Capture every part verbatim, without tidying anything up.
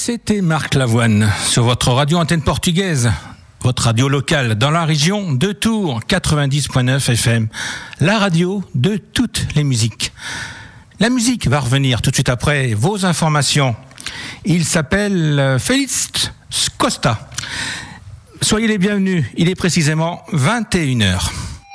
C'était Marc Lavoine sur votre radio antenne portugaise, votre radio locale dans la région de Tours, quatre-vingt-dix point neuf F M, la radio de toutes les musiques. La musique va revenir tout de suite après vos informations. Il s'appelle Félix Costa. Soyez les bienvenus, il est précisément vingt et une heures.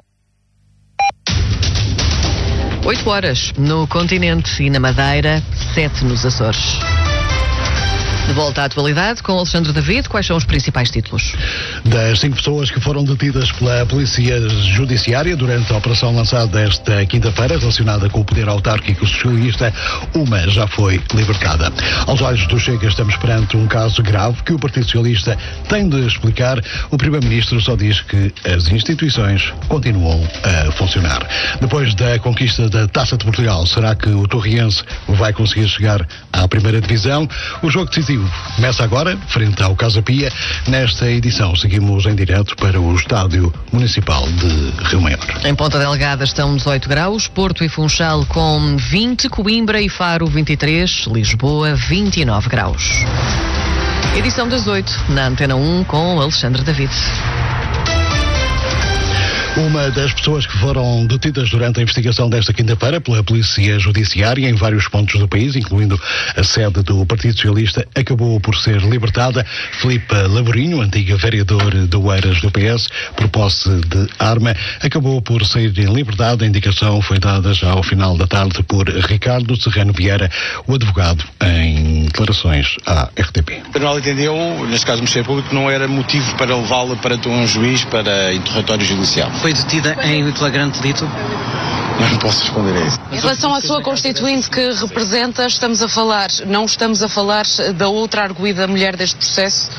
oito horas no continente e na Madeira, sete nos Açores. De volta à atualidade com Alexandre David, quais são os principais títulos? Das cinco pessoas que foram detidas pela Polícia Judiciária durante a operação lançada esta quinta-feira relacionada com o poder autárquico socialista, uma já foi libertada. Aos olhos do Chega, estamos perante um caso grave que o Partido Socialista tem de explicar. O Primeiro-Ministro só diz que as instituições continuam a funcionar. Depois da conquista da Taça de Portugal, será que o Torriense vai conseguir chegar à primeira divisão? O jogo decisivo começa agora, frente ao Casa Pia. Nesta edição, seguimos em direto para o Estádio Municipal de Rio Maior. Em Ponta Delgada estão dezoito graus, Porto e Funchal com vinte, Coimbra e Faro vinte e três, Lisboa vinte e nove graus. Edição das oito, na Antena um, com Alexandre David. Uma das pessoas que foram detidas durante a investigação desta quinta-feira pela Polícia Judiciária em vários pontos do país, incluindo a sede do Partido Socialista, acabou por ser libertada. Filipe Laborinho, antiga vereador de Oeiras do P S, por posse de arma, acabou por sair em liberdade. A indicação foi dada já ao final da tarde por Ricardo Serrano Vieira, o advogado, em declarações à R T P. O tribunal entendeu, neste caso o Ministério Público, que não era motivo para levá-la perante um juiz para interrogatório judicial. Foi detida em flagrante delito? Não posso responder a isso. Em relação à sua constituinte que representa, estamos a falar, não estamos a falar da outra arguida mulher deste processo,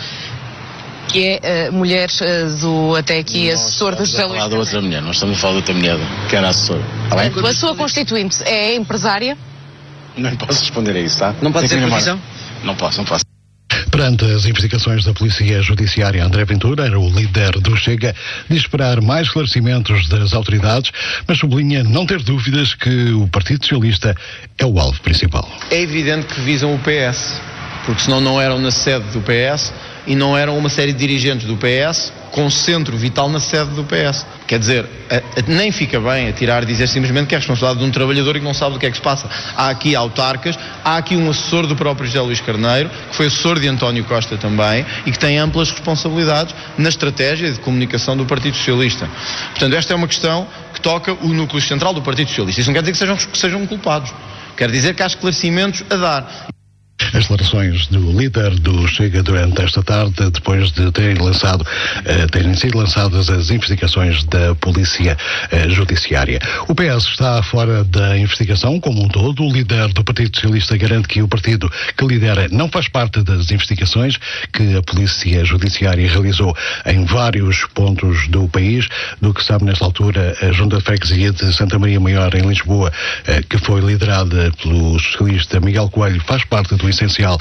que é a mulher do, até aqui, nós assessor do José Luís Carneiro. Não estamos a falar da outra mulher, nós estamos a falar da outra mulher, que era assessora. A, a sua constituinte é empresária? Não posso responder a isso, tá? Não pode ser profissão? Não posso, não posso. Perante as investigações da Polícia Judiciária, André Ventura, era o líder do Chega, diz esperar mais esclarecimentos das autoridades, mas sublinha não ter dúvidas que o Partido Socialista é o alvo principal. É evidente que visam o P S, porque senão não eram na sede do P S e não eram uma série de dirigentes do P S com centro vital na sede do P S. Quer dizer, a, a, nem fica bem a tirar, dizer simplesmente que é a responsabilidade de um trabalhador e que não sabe do que é que se passa. Há aqui autarcas, há aqui um assessor do próprio José Luís Carneiro, que foi assessor de António Costa também, e que tem amplas responsabilidades na estratégia de comunicação do Partido Socialista. Portanto, esta é uma questão que toca o núcleo central do Partido Socialista. Isso não quer dizer que sejam, que sejam culpados. Quer dizer que há esclarecimentos a dar. As declarações do líder do Chega durante esta tarde, depois de terem, lançado, uh, terem sido lançadas as investigações da Polícia uh, Judiciária. O P S está fora da investigação como um todo. O líder do Partido Socialista garante que o partido que lidera não faz parte das investigações que a Polícia Judiciária realizou em vários pontos do país. Do que sabe nesta altura, a Junta de Freguesia de Santa Maria Maior, em Lisboa, uh, que foi liderada pelo socialista Miguel Coelho, faz parte do essencial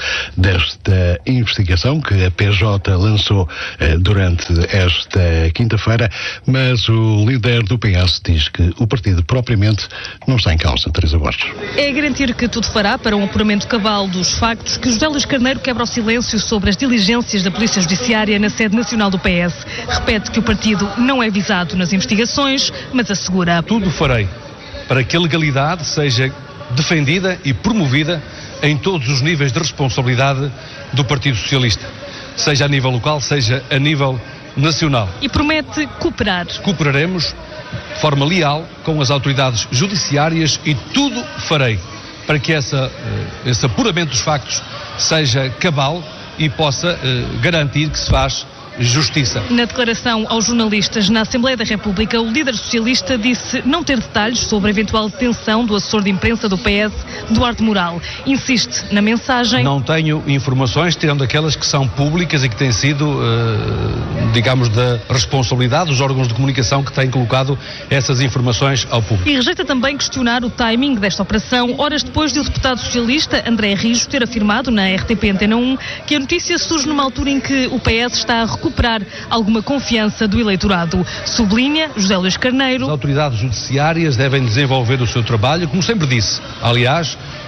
desta investigação que a P J lançou eh, durante esta quinta-feira, mas o líder do P S diz que o partido propriamente não está em causa. Teresa Borges. É garantir que tudo fará para um apuramento cabal dos factos que José Luís Carneiro quebra o silêncio sobre as diligências da Polícia Judiciária na sede nacional do P S. Repete que o partido não é visado nas investigações, mas assegura: tudo farei para que a legalidade seja defendida e promovida em todos os níveis de responsabilidade do Partido Socialista, seja a nível local, seja a nível nacional. E promete cooperar. Cooperaremos de forma leal com as autoridades judiciárias e tudo farei para que essa, esse apuramento dos factos seja cabal e possa uh, garantir que se faz justiça. Na declaração aos jornalistas na Assembleia da República, o líder socialista disse não ter detalhes sobre a eventual detenção do assessor de imprensa do P S, Duarte Moral. Insiste na mensagem: não tenho informações, tirando aquelas que são públicas e que têm sido, uh, digamos, da responsabilidade dos órgãos de comunicação que têm colocado essas informações ao público. E rejeita também questionar o timing desta operação, horas depois de o deputado socialista André Rijo ter afirmado na R T P Antena um que a notícia surge numa altura em que o P S está a recuperar alguma confiança do eleitorado. Sublinha José Luís Carneiro: as autoridades judiciárias devem desenvolver o seu trabalho, como sempre disse. Aliás,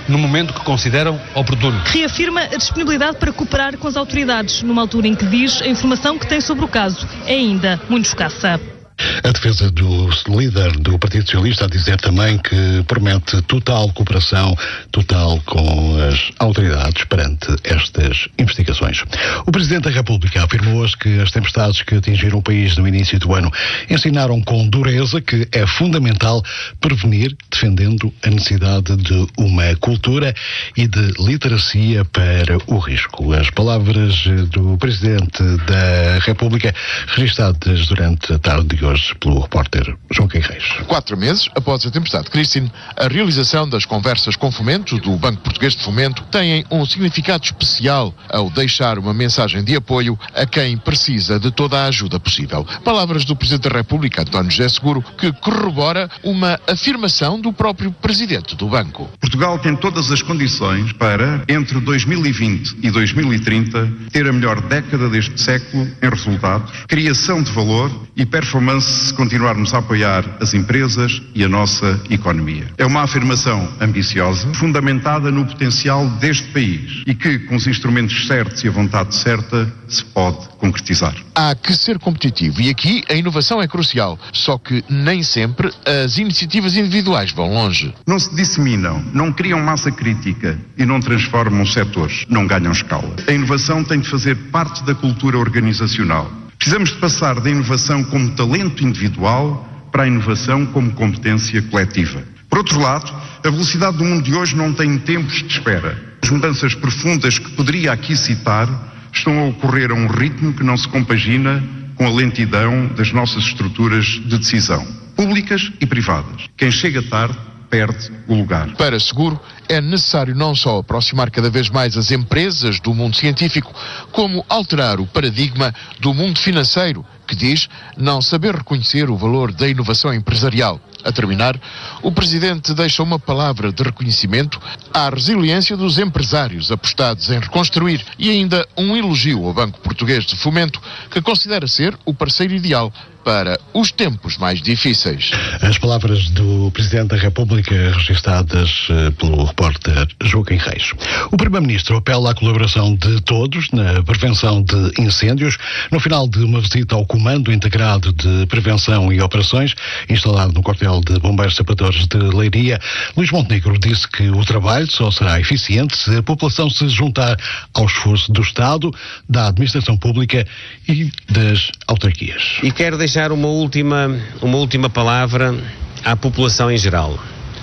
no momento que consideram oportuno. Reafirma a disponibilidade para cooperar com as autoridades, numa altura em que diz a informação que tem sobre o caso é ainda muito escassa. A defesa do líder do Partido Socialista a dizer também que promete total cooperação, total com as autoridades perante estas investigações. O Presidente da República afirmou hoje que as tempestades que atingiram o país no início do ano ensinaram com dureza que é fundamental prevenir, defendendo a necessidade de uma cultura e de literacia para o risco. As palavras do Presidente da República registradas durante a tarde de hoje pelo repórter João Queiroz. Quatro meses após a tempestade Christine, a realização das conversas com Fomento do Banco Português de Fomento têm um significado especial ao deixar uma mensagem de apoio a quem precisa de toda a ajuda possível. Palavras do Presidente da República, António José Seguro, que corrobora uma afirmação do próprio Presidente do Banco. Portugal tem todas as condições para, entre dois mil e vinte e dois mil e trinta, ter a melhor década deste século em resultados, criação de valor e performance se continuarmos a apoiar as empresas e a nossa economia. É uma afirmação ambiciosa, fundamentada no potencial deste país e que, com os instrumentos certos e a vontade certa, se pode concretizar. Há que ser competitivo e aqui a inovação é crucial, só que nem sempre as iniciativas individuais vão longe. Não se disseminam, não criam massa crítica e não transformam setores, não ganham escala. A inovação tem de fazer parte da cultura organizacional. Precisamos de passar da inovação como talento individual para a inovação como competência coletiva. Por outro lado, a velocidade do mundo de hoje não tem tempos de espera. As mudanças profundas que poderia aqui citar estão a ocorrer a um ritmo que não se compagina com a lentidão das nossas estruturas de decisão, públicas e privadas. Quem chega tarde perde o lugar. Para Seguro, é necessário não só aproximar cada vez mais as empresas do mundo científico, como alterar o paradigma do mundo financeiro, que diz não saber reconhecer o valor da inovação empresarial. A terminar, o Presidente deixa uma palavra de reconhecimento à resiliência dos empresários apostados em reconstruir e ainda um elogio ao Banco Português de Fomento, que considera ser o parceiro ideal para os tempos mais difíceis. As palavras do Presidente da República registradas pelo repórter Joaquim Reis. O Primeiro-Ministro apela à colaboração de todos na prevenção de incêndios no final de uma visita ao Comando Integrado de Prevenção e Operações instalado no quartel de Bombeiros Sapadores de Leiria. Luís Montenegro disse que o trabalho só será eficiente se a população se juntar ao esforço do Estado, da Administração Pública e das autarquias. E quero deixar uma última, uma última palavra à população em geral.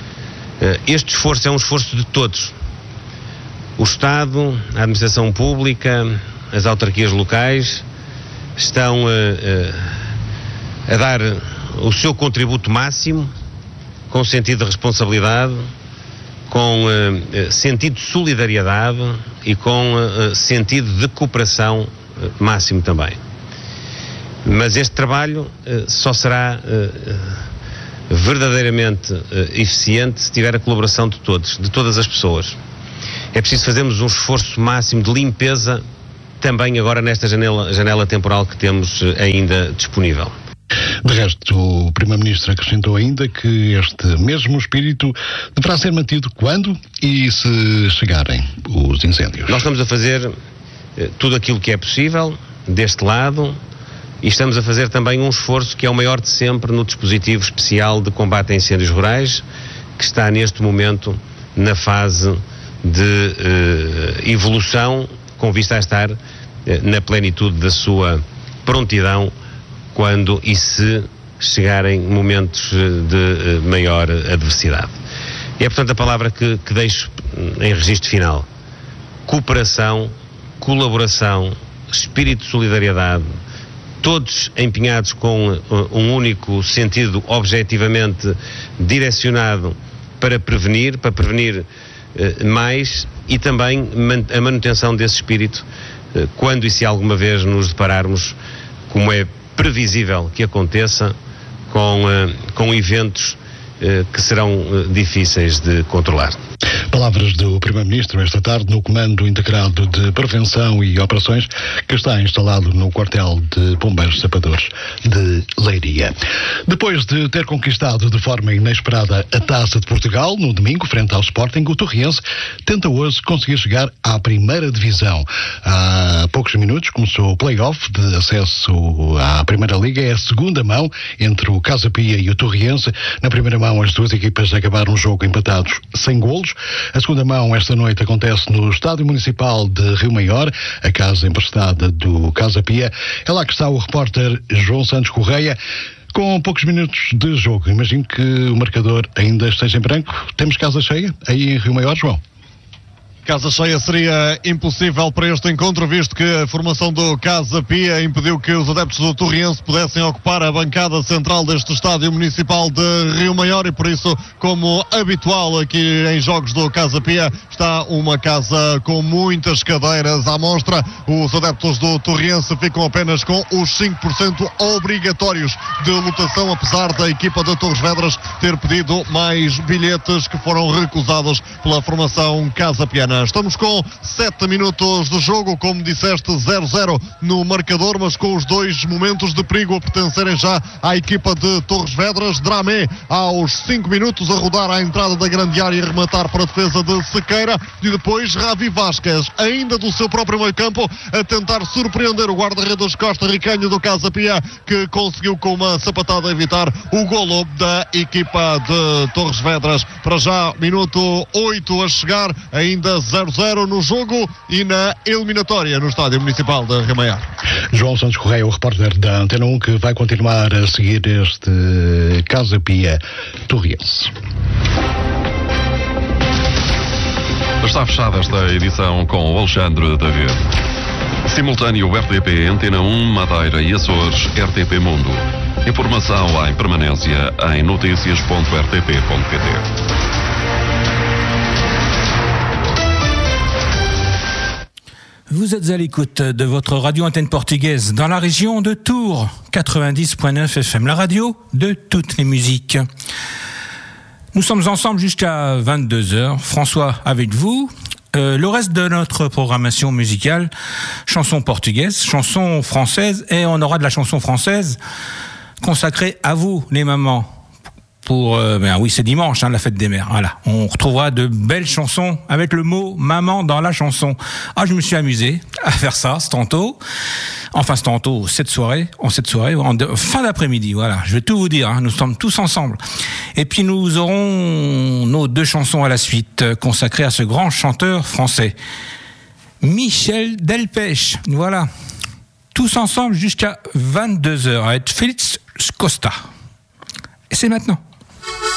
Este esforço é um esforço de todos. O Estado, a Administração Pública, as autarquias locais estão a, a, a dar o seu contributo máximo, com sentido de responsabilidade, com uh, sentido de solidariedade e com uh, sentido de cooperação uh, máximo também. Mas este trabalho uh, só será uh, verdadeiramente uh, eficiente se tiver a colaboração de todos, de todas as pessoas. É preciso fazermos um esforço máximo de limpeza também agora nesta janela, janela temporal que temos uh, ainda disponível. De resto, o Primeiro-Ministro acrescentou ainda que este mesmo espírito deverá ser mantido quando e se chegarem os incêndios. Nós estamos a fazer eh, tudo aquilo que é possível deste lado e estamos a fazer também um esforço que é o maior de sempre no dispositivo especial de combate a incêndios rurais, que está neste momento na fase de eh, evolução, com vista a estar eh, na plenitude da sua prontidão quando e se chegarem momentos de uh, maior adversidade. E é, portanto, a palavra que, que deixo em registro final. Cooperação, colaboração, espírito de solidariedade, todos empenhados com uh, um único sentido objetivamente direcionado para prevenir, para prevenir uh, mais e também man- a manutenção desse espírito uh, quando e se alguma vez nos depararmos, como é previsível que aconteça, com, uh, com eventos eh, que serão eh, difíceis de controlar. Palavras do Primeiro-Ministro esta tarde no Comando Integrado de Prevenção e Operações que está instalado no quartel de Bombeiros Sapadores de Leiria. Depois de ter conquistado de forma inesperada a Taça de Portugal no domingo frente ao Sporting, o Torriense tenta hoje conseguir chegar à primeira divisão. Há poucos minutos começou o play-off de acesso à Primeira Liga. É a segunda mão entre o Casa Pia e o Torriense. Na primeira mão as duas equipas acabaram o jogo empatados sem golos. A segunda mão esta noite acontece no Estádio Municipal de Rio Maior, a casa emprestada do Casa Pia. É lá que está o repórter João Santos Correia. Com poucos minutos de jogo, imagino que o marcador ainda esteja em branco. Temos casa cheia aí em Rio Maior, João? Casa cheia seria impossível para este encontro, visto que a formação do Casa Pia impediu que os adeptos do Torriense pudessem ocupar a bancada central deste estádio municipal de Rio Maior e por isso, como habitual aqui em jogos do Casa Pia, está uma casa com muitas cadeiras à mostra. Os adeptos do Torriense ficam apenas com os cinco por cento obrigatórios de lotação, apesar da equipa de Torres Vedras ter pedido mais bilhetes que foram recusados pela formação Casa Piana. Estamos com sete minutos de jogo, como disseste, zero zero no marcador, mas com os dois momentos de perigo a pertencerem já à equipa de Torres Vedras. Dramé aos cinco minutos a rodar à entrada da grande área e rematar para a defesa de Sequeira, e depois Ravi Vasquez, ainda do seu próprio meio campo, a tentar surpreender o guarda-redes Costa Ricanho do Casa Pia, que conseguiu com uma sapatada evitar o golo da equipa de Torres Vedras. Para já, minuto oito a chegar, ainda zero zero no jogo e na eliminatória no Estádio Municipal de Rio Maior. João Santos Correia, o repórter da Antena um, que vai continuar a seguir este Casa Pia Torriense. Está fechada esta edição com o Alexandre David. Simultâneo R T P Antena um, Madeira e Açores, R T P Mundo. Informação em permanência em notícias ponto r t p ponto p t. Vous êtes à l'écoute de votre radio antenne portugaise dans la région de Tours, quatre-vingt-dix point neuf F M, la radio de toutes les musiques. Nous sommes ensemble jusqu'à vingt-deux heures. François avec vous. Euh, le reste de notre programmation musicale, chansons portugaises, chansons françaises, et on aura de la chanson française consacrée à vous, les mamans. Pour, euh, ben oui, c'est dimanche, hein, la fête des mères. Voilà, on retrouvera de belles chansons avec le mot maman dans la chanson. Ah, je me suis amusé à faire ça, c'est tantôt. Enfin, c'est tantôt, cette soirée, en cette soirée, en de, fin d'après-midi. Voilà, je vais tout vous dire. Hein, nous sommes tous ensemble. Et puis nous aurons nos deux chansons à la suite consacrées à ce grand chanteur français, Michel Delpech. Voilà, tous ensemble jusqu'à vingt-deux heures avec Félix Costa. Et c'est maintenant.